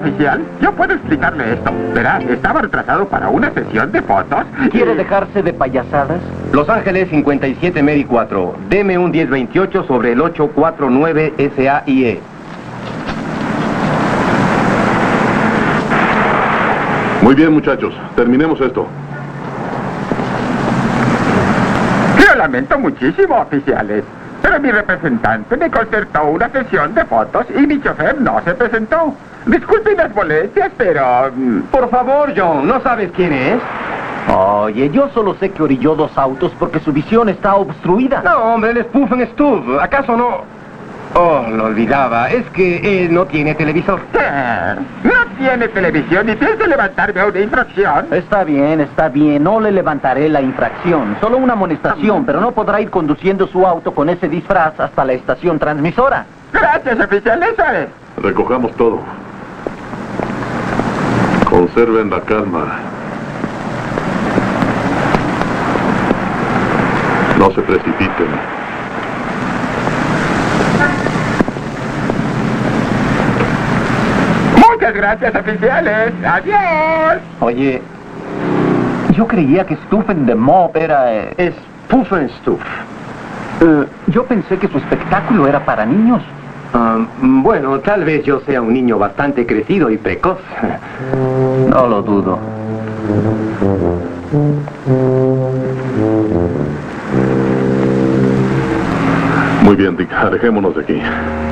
oficial. Yo puedo explicarle esto. Verá, estaba retrasado para una sesión de fotos. ¿Quiere dejarse de payasadas? Los Ángeles 57 Meri 4. Deme un 1028 sobre el 849 SAIE. Muy bien, muchachos. Terminemos esto. Lo lamento muchísimo, oficiales. Pero mi representante me concertó una sesión de fotos y mi chofer no se presentó. Disculpen las molestias, pero... Por favor, John, ¿no sabes quién es? Oye, yo solo sé que orilló 2 autos porque su visión está obstruida. No, hombre, él es Puffen Stubb. ¿Acaso no...? Oh, lo olvidaba. Es que él no tiene televisor. No tiene televisión y piensa levantarme a una infracción. Está bien. No le levantaré la infracción. Solo una amonestación, pero no podrá ir conduciendo su auto con ese disfraz hasta la estación transmisora. Gracias, oficial. Eso es. Recojamos todo. Conserven la calma. No se precipiten. Muchas gracias, oficiales. Adiós. Oye, yo creía que Stuffen de Mob era... Es Puffenstuff. yo pensé que su espectáculo era para niños. Bueno, tal vez yo sea un niño bastante crecido y precoz. No lo dudo. Muy bien, Dick. Alejémonos de aquí.